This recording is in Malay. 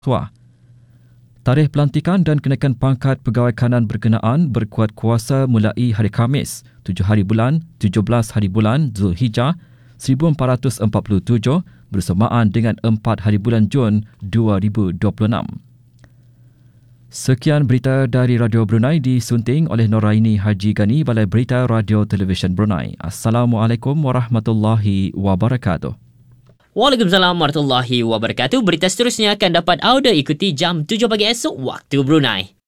Tua. Tarikh pelantikan dan kenaikan pangkat pegawai kanan berkenaan berkuat kuasa mulai hari Khamis, 7 hari bulan, 17 hari bulan Zulhijjah 1447 bersamaan dengan 4 hari bulan Jun 2026. Sekian berita dari Radio Brunei disunting oleh Noraini Haji Gani, Balai Berita Radio Televisyen Brunei. Assalamualaikum warahmatullahi wabarakatuh. Waalaikumsalam warahmatullahi wabarakatuh. Berita seterusnya akan dapat anda ikuti jam 7 pagi esok waktu Brunei.